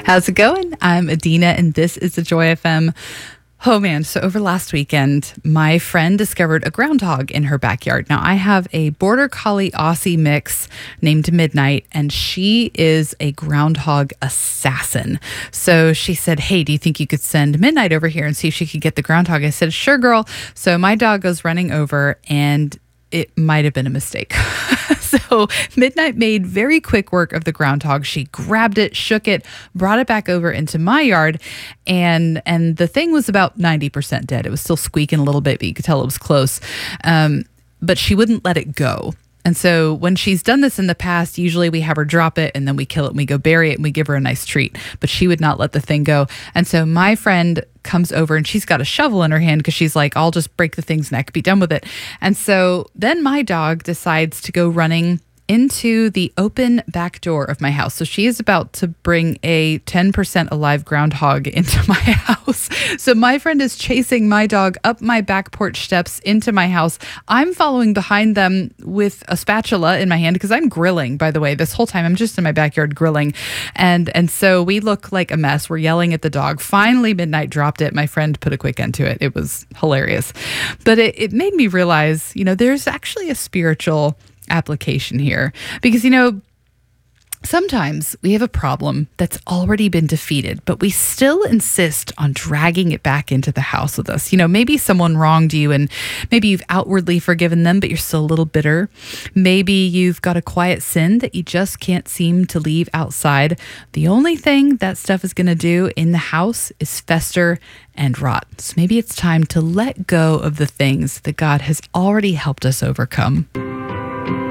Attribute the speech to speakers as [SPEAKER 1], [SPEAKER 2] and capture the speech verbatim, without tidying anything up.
[SPEAKER 1] How's it going? I'm Adina, and this is the Joy F M. Oh man, so over last weekend, my friend discovered a groundhog in her backyard. Now, I have a Border Collie Aussie mix named Midnight, and she is a groundhog assassin. So she said, hey, do you think you could send Midnight over here and see if she could get the groundhog? I said, sure, girl. So my dog goes running over, and it might have been a mistake. So Midnight made very quick work of the groundhog. She grabbed it, shook it, brought it back over into my yard, and and the thing was about ninety percent dead. It was still squeaking a little bit, but you could tell it was close. Um, but she wouldn't let it go. And so when she's done this in the past, usually we have her drop it and then we kill it and we go bury it and we give her a nice treat. But she would not let the thing go. And so my friend comes over and she's got a shovel in her hand because she's like, I'll just break the thing's neck, be done with it. And so then my dog decides to go running into the open back door of my house. So she is about to bring a ten percent alive groundhog into my house. So my friend is chasing my dog up my back porch steps into my house. I'm following behind them with a spatula in my hand because I'm grilling, by the way. This whole time I'm just in my backyard grilling. And and so we look like a mess. We're yelling at the dog. Finally, Midnight dropped it. My friend put a quick end to it. It was hilarious. But it, it made me realize, you know, there's actually a spiritual application here, because you know sometimes we have a problem that's already been defeated, but we still insist on dragging it back into the house with us. You know, maybe someone wronged you and maybe you've outwardly forgiven them, but you're still a little bitter. Maybe you've got a quiet sin that you just can't seem to leave outside. The only thing that stuff is going to do in the house is fester and rot. So maybe it's time to let go of the things that God has already helped us overcome.